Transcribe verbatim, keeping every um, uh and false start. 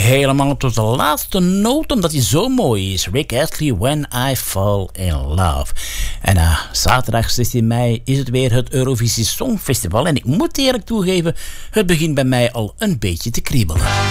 helemaal tot de laatste noot, omdat hij zo mooi is. Rick Astley, When I Fall in Love. En uh, zaterdag zestien mei is het weer het Eurovisie Songfestival. En ik moet eerlijk toegeven, het begint bij mij al een beetje te kriebelen.